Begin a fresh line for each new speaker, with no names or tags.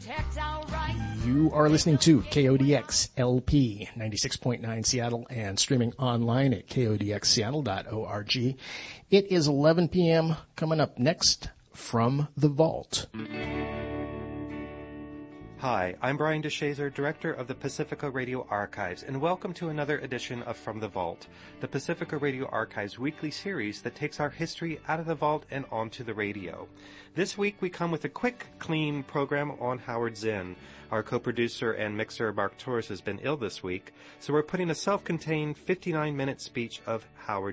You are listening to KODX LP 96.9 Seattle and streaming online at kodxseattle.org. It is 11 p.m. Coming up next, From the Vault.
Hi, I'm Brian DeShazer, Director of the Pacifica Radio Archives, and welcome to another edition of From the Vault, the Pacifica Radio Archives weekly series that takes our history out of the vault and onto the radio. This week we come with a quick, clean program on Howard Zinn. Our co-producer and mixer Mark Torres has been ill this week, so we're putting a self-contained 59-minute speech of Howard